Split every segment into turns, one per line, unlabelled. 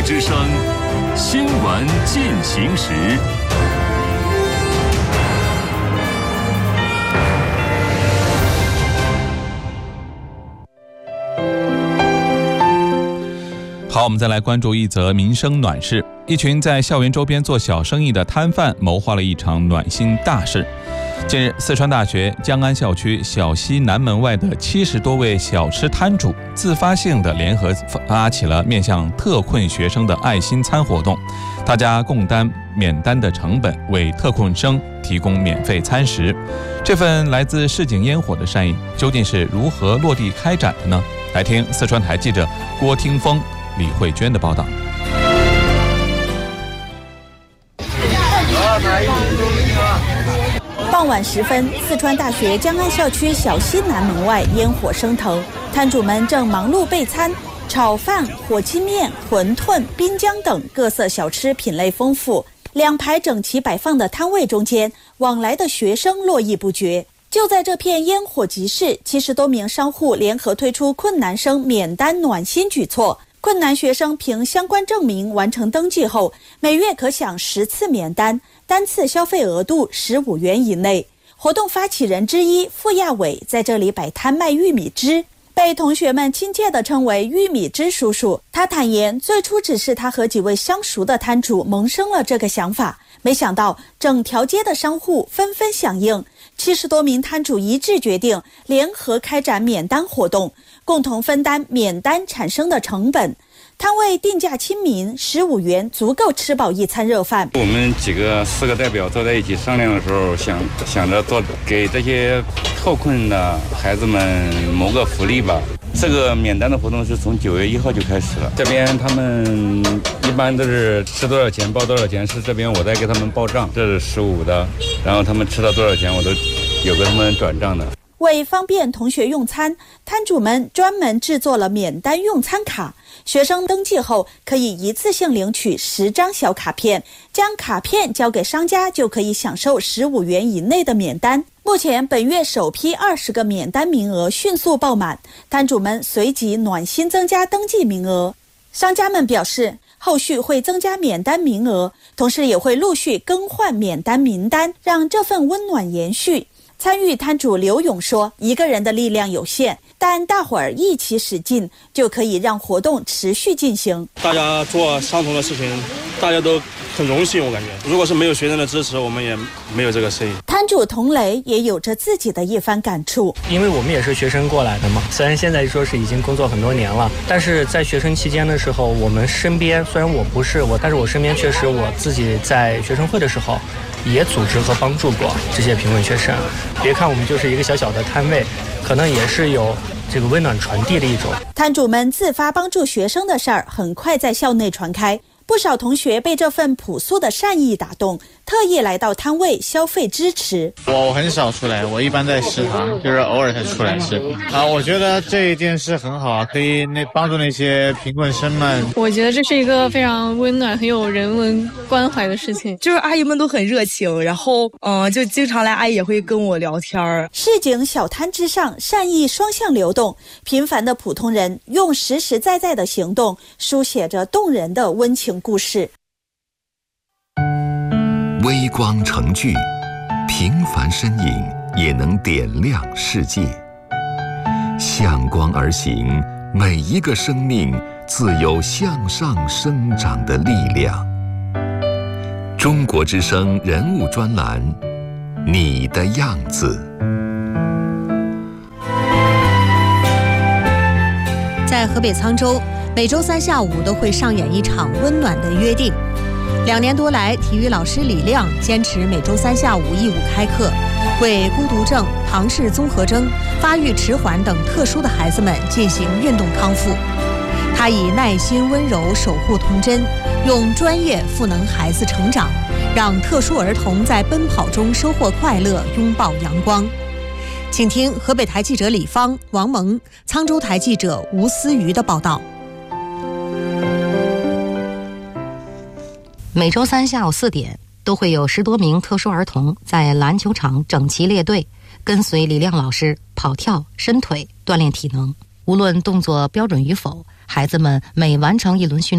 之声新闻进行时。
好，我们再来关注一则民生暖事。一群在校园周边做小生意的摊贩谋划了一场暖心大事。近日，四川大学江安校区小西南门外的70多位小吃摊主自发性的联合发起了面向特困学生的爱心餐活动，大家共担免单的成本，为特困生提供免费餐食。这份来自市井烟火的善意究竟是如何落地开展的呢？来听四川台记者郭听峰、李慧娟的报道。
傍晚时分，四川大学江安校区小西南门外烟火升腾，摊主们正忙碌备餐，炒饭、火鸡面、馄饨、滨江等各色小吃品类丰富。两排整齐摆放的摊位中间，往来的学生络绎不绝。就在这片烟火集市，70多名商户联合推出困难生免单暖心举措。困难学生凭相关证明完成登记后，每月可享10次免单，单次消费额度15元以内。活动发起人之一傅亚伟在这里摆摊卖玉米汁，被同学们亲切地称为玉米汁叔叔。他坦言，最初只是他和几位相熟的摊主萌生了这个想法，没想到整条街的商户纷纷响应，70多名摊主一致决定联合开展免单活动，共同分担免单产生的成本。摊位定价亲民，15元足够吃饱一餐热饭。
我们4个代表坐在一起商量的时候，想着给这些特困的孩子们谋个福利吧。这个免单的活动是从9月1号就开始了。这边他们一般都是吃多少钱报多少钱，是这边我在给他们报账，这是15的，然后他们吃到多少钱我都有给他们转账的。
为方便同学用餐，摊主们专门制作了免单用餐卡，学生登记后可以一次性领取10张小卡片，将卡片交给商家就可以享受15元以内的免单。目前本月首批20个免单名额迅速爆满，摊主们随即暖心增加登记名额。商家们表示，后续会增加免单名额，同时也会陆续更换免单名单，让这份温暖延续。参与摊主刘勇说，一个人的力量有限，但大伙儿一起使劲，就可以让活动持续进行。
大家做相同的事情，大家都很荣幸，我感觉如果是没有学生的支持，我们也没有这个生意。
摊主童雷也有着自己的一番感触，
因为我们也是学生过来的嘛，虽然现在说是已经工作很多年了，但是在学生期间的时候，我们身边虽然我不是我，但是我身边确实我自己在学生会的时候也组织和帮助过这些贫困学生。别看我们就是一个小小的摊位，可能也是有这个温暖传递的一种。
摊主们自发帮助学生的事儿很快在校内传开，不少同学被这份朴素的善意打动，特意来到摊位消费支持。
我很少出来，我一般在食堂，就是偶尔才出来吃。我觉得这一件事很好，可以帮助那些贫困生们。
我觉得这是一个非常温暖、很有人文关怀的事情。
就是阿姨们都很热情，然后就经常来，阿姨也会跟我聊天。
市井小摊之上，善意双向流动，平凡的普通人用实实在在的行动，书写着动人的温情故事。
微光成炬，平凡身影也能点亮世界。向光而行，每一个生命自有向上生长的力量。中国之声人物专栏，你的样子。
在河北沧州，每周3下午都会上演一场温暖的约定。2年多来，体育老师李亮坚持每周3下午义务开课，为孤独症、唐氏综合征、发育迟缓等特殊的孩子们进行运动康复。他以耐心温柔守护童真，用专业赋能孩子成长，让特殊儿童在奔跑中收获快乐，拥抱阳光。请听河北台记者李芳、王萌、沧州台记者吴思瑜的报道。
每周3下午4点，都会有10多名特殊儿童在篮球场整齐列队，跟随李亮老师跑跳、伸腿，锻炼体能。无论动作标准与否，孩子们每完成一轮训练，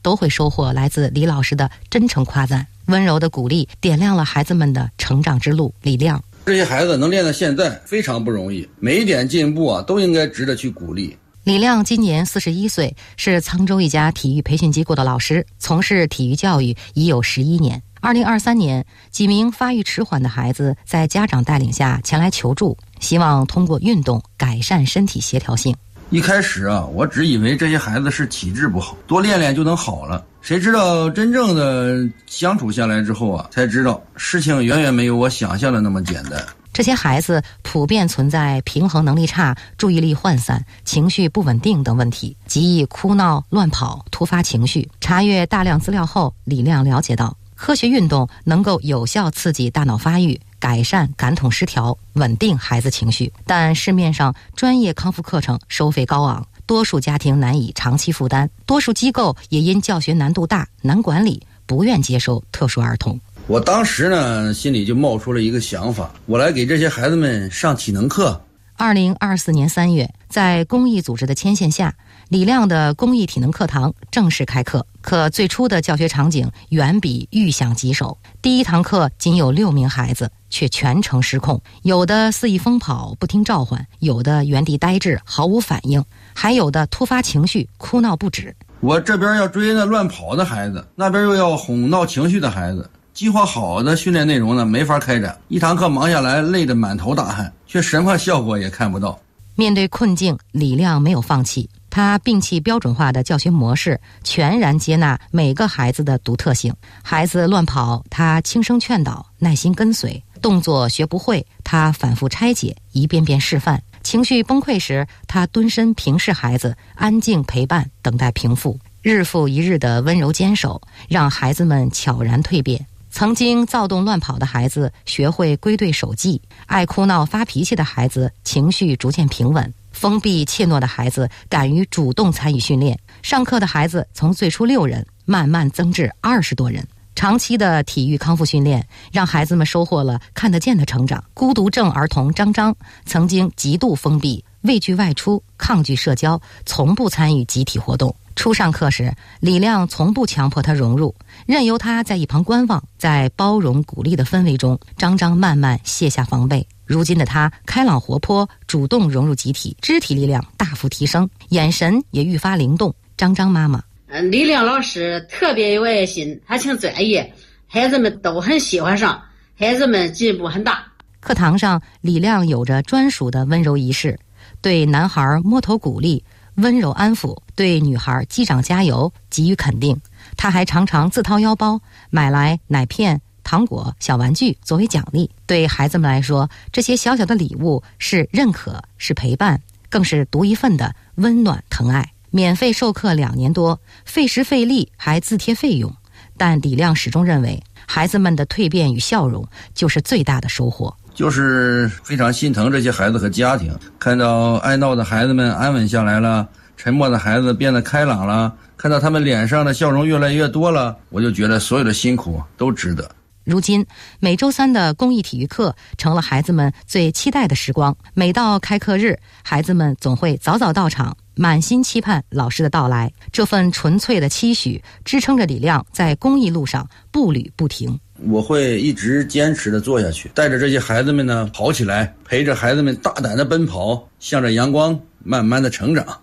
都会收获来自李老师的真诚夸赞，温柔的鼓励点亮了孩子们的成长之路。李亮，
这些孩子能练到现在非常不容易，每一点进步都应该值得去鼓励。
李亮今年41岁，是沧州一家体育培训机构的老师，从事体育教育已有11年。2023年，几名发育迟缓的孩子在家长带领下前来求助，希望通过运动改善身体协调性。
一开始我只以为这些孩子是体质不好，多练练就能好了。谁知道真正的相处下来之后才知道事情远远没有我想象的那么简单。
这些孩子普遍存在平衡能力差、注意力涣散、情绪不稳定等问题，极易哭闹、乱跑、突发情绪。查阅大量资料后，李亮了解到，科学运动能够有效刺激大脑发育，改善感统失调，稳定孩子情绪。但市面上专业康复课程收费高昂，多数家庭难以长期负担，多数机构也因教学难度大、难管理，不愿接收特殊儿童。
我当时呢，心里就冒出了一个想法，我来给这些孩子们上体能课。
2024年3月，在公益组织的牵线下，李亮的公益体能课堂正式开课。可最初的教学场景远比预想棘手，第一堂课仅有6名孩子，却全程失控，有的肆意疯跑不听召唤，有的原地呆滞毫无反应，还有的突发情绪哭闹不止。
我这边要追那乱跑的孩子，那边又要哄闹情绪的孩子，计划好的训练内容呢没法开展，一堂课忙下来累得满头大汗，却什么效果也看不到。
面对困境，李亮没有放弃，他摒弃标准化的教学模式，全然接纳每个孩子的独特性。孩子乱跑，他轻声劝导，耐心跟随；动作学不会，他反复拆解，一遍遍示范；情绪崩溃时，他蹲身平视孩子，安静陪伴，等待平复。日复一日的温柔坚守，让孩子们悄然蜕变。曾经躁动乱跑的孩子学会归队守纪，爱哭闹发脾气的孩子情绪逐渐平稳，封闭怯懦的孩子敢于主动参与训练，上课的孩子从最初6人慢慢增至20多人。长期的体育康复训练让孩子们收获了看得见的成长。孤独症儿童张张曾经极度封闭，畏惧外出，抗拒社交，从不参与集体活动。初上课时，李亮从不强迫他融入，任由他在一旁观望。在包容鼓励的氛围中，张张慢慢卸下防备。如今的他开朗活泼，主动融入集体，肢体力量大幅提升，眼神也愈发灵动。张张妈妈，
李亮老师特别有爱心，他挺专业，孩子们都很喜欢上，孩子们进步很大。
课堂上，李亮有着专属的温柔仪式，对男孩摸头鼓励，温柔安抚，对女孩击掌加油，给予肯定。他还常常自掏腰包买来奶片、糖果、小玩具作为奖励。对孩子们来说，这些小小的礼物是认可，是陪伴，更是独一份的温暖疼爱。免费授课2年多，费时费力，还自贴费用，但李亮始终认为，孩子们的蜕变与笑容就是最大的收获。
就是非常心疼这些孩子和家庭，看到爱闹的孩子们安稳下来了，沉默的孩子变得开朗了，看到他们脸上的笑容越来越多了，我就觉得所有的辛苦都值得。
如今，每周3的公益体育课成了孩子们最期待的时光。每到开课日，孩子们总会早早到场，满心期盼老师的到来。这份纯粹的期许支撑着李亮在公益路上步履不停。
我会一直坚持的做下去，带着这些孩子们呢跑起来，陪着孩子们大胆的奔跑，向着阳光慢慢的成长。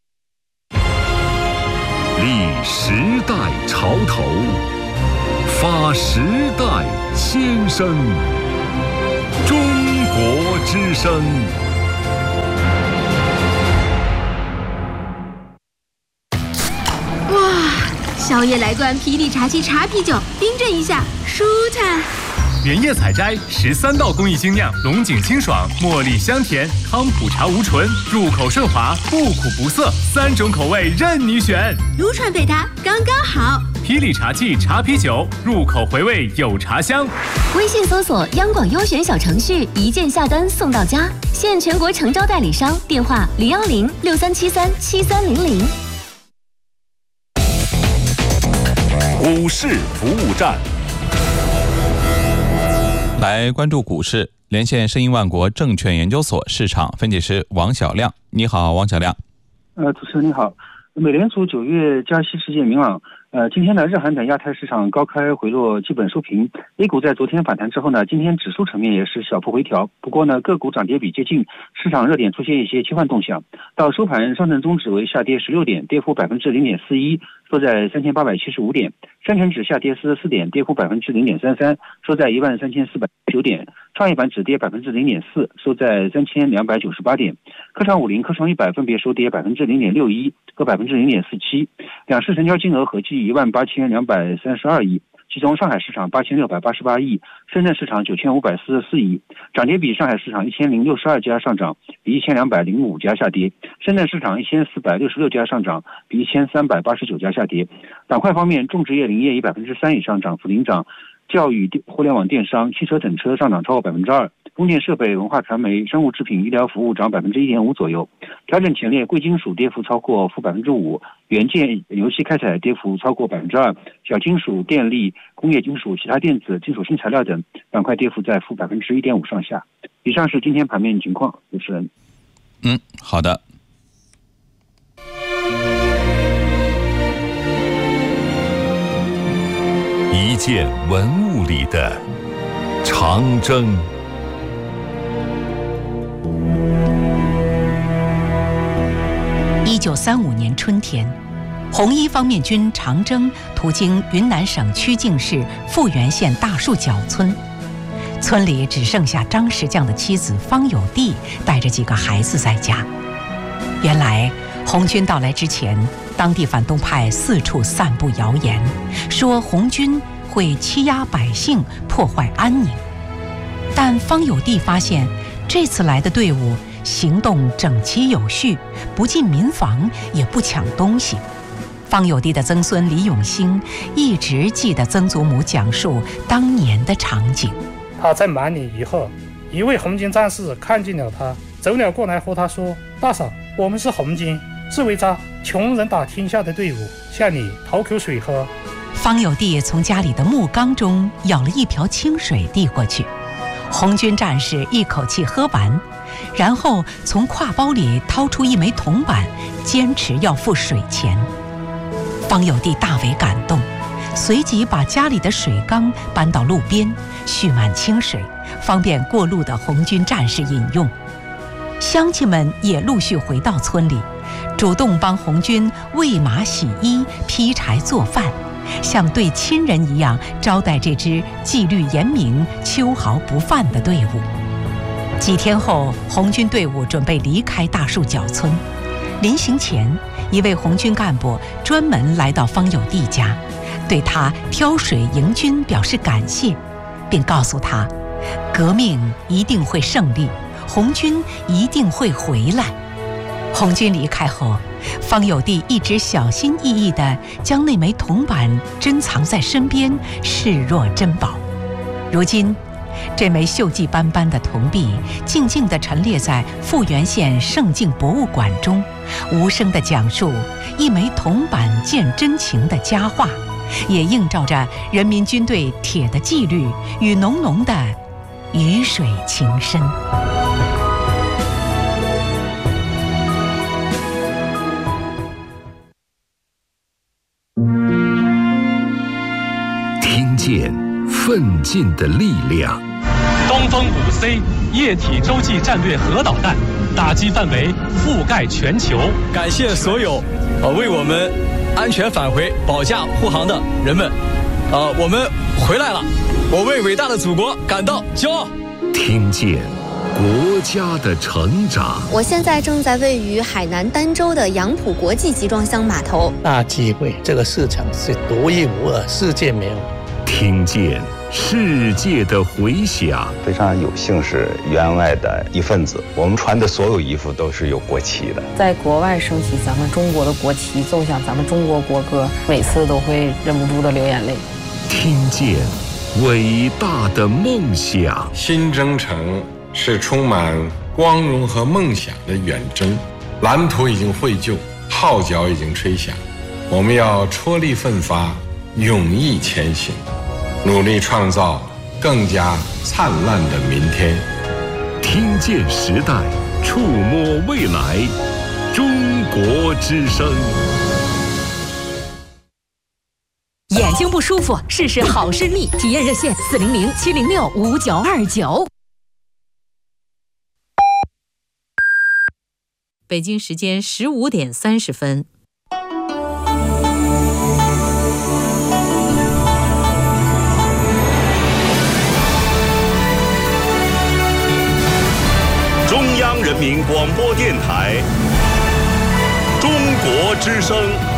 立时代潮头，发时代先声，中国之声。
宵夜来罐霹雳茶七茶啤酒，冰镇一下，舒坦。
原叶采摘13道工艺精酿，龙井清爽，茉莉香甜，康普茶无醇，入口顺滑，不苦不涩，3种口味任你选。
撸串配它刚刚好。
霹雳茶器茶啤酒，入口回味有茶香。
微信搜索央广优选小程序，一键下单送到家。现全国诚招代理商，电话010-6373-7300。
股市服务站，
来关注股市，连线申银万国证券研究所市场分析师王小亮。你好，王小亮。
主持人你好。美联储9月加息世界明朗， 今天呢，日韩等亚太市场高开回落，基本收平。A 股在昨天反弹之后呢，今天指数层面也是小幅回调。不过呢，个股涨跌比接近，市场热点出现一些切换动向。到收盘，上证综指为下跌16点，跌幅0.41%，收在3875点；深成指下跌44点，跌幅0.33%，收在13409点；创业板指跌0.4%，收在3298点；科创50、科创100分别收跌0.61%和0.47%。两市成交金额合计18232亿，其中上海市场8688亿，深圳市场9544亿。涨跌比，上海市场1062家上涨，比1205家下跌；深圳市场1466家上涨，比1389家下跌。板块方面，种植业、林业以3%以上涨幅领涨，教育、互联网电商、汽车整车上涨超过2%，供电设备、文化传媒、生物制品、医疗服务涨1.5%左右。调整前列，贵金属跌幅超过-5%，元件、油气开采跌幅超过2%，小金属、电力、工业金属、其他电子、金属新材料等板块跌幅在-1.5%上下。以上是今天盘面情况，主持人。
好的。
一件文物里的长征。
1935年春天，红一方面军长征途经云南省曲靖市富源县大树角村，村里只剩下张石匠的妻子方有娣带着几个孩子在家。原来红军到来之前，当地反动派四处散布谣言，说红军会欺压百姓，破坏安宁。但方有娣发现，这次来的队伍行动整齐有序，不进民房，也不抢东西。方有娣的曾孙李永兴一直记得曾祖母讲述当年的场景。
他在满里以后，一位红军战士看见了他，走了过来和他说：“大嫂，我们是红军，是为着穷人打天下的队伍，向你讨口水喝。”
方有娣从家里的木缸中舀了一瓢清水递过去，红军战士一口气喝完，然后从挎包里掏出一枚铜板，坚持要付水钱。方有娣大为感动，随即把家里的水缸搬到路边，蓄满清水，方便过路的红军战士饮用。乡亲们也陆续回到村里，主动帮红军喂马、洗衣、劈柴、做饭，像对亲人一样招待这支纪律严明、秋毫不犯的队伍。几天后，红军队伍准备离开大树角村，临行前，一位红军干部专门来到方有娣家，对他挑水迎军表示感谢，并告诉他，革命一定会胜利，红军一定会回来。红军离开后，方有娣一直小心翼翼地将那枚铜板珍藏在身边，视若珍宝。如今，这枚锈迹斑斑的铜币静静地陈列在富源县盛境博物馆中，无声地讲述一枚铜板见真情的佳话，也映照着人民军队铁的纪律与浓浓的鱼水情深。
听见奋进的力量。
东风5C 液体洲际战略核导弹，打击范围覆盖全球。
感谢所有为我们安全返回保驾护航的人们，我们回来了，我为伟大的祖国感到骄傲。
听见国家的成长。
我现在正在位于海南儋州的杨浦国际集装箱码头。
大机会，这个市场是独一无二，世界没有。
听见世界的回响。
非常有幸是员外的一份子，我们穿的所有衣服都是有国旗的。
在国外升起咱们中国的国旗，奏响咱们中国国歌，每次都会忍不住的流眼泪。
听见伟大的梦想。
新征程是充满光荣和梦想的远征，蓝图已经绘就，号角已经吹响，我们要踔厉奋发，勇毅前行，努力创造更加灿烂的明天。
听见时代，触摸未来，中国之声。
眼睛不舒服，试试好视力。体验热线400-706-5929。
北京时间15点30分。
中央人民广播电台，中国之声。